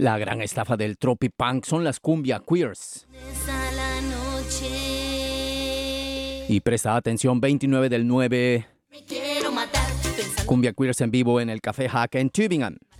La gran estafa del tropipunk son las cumbia queers. Y presta atención, 29 del 9, cumbia queers en vivo en el Café Hack en Tübingen.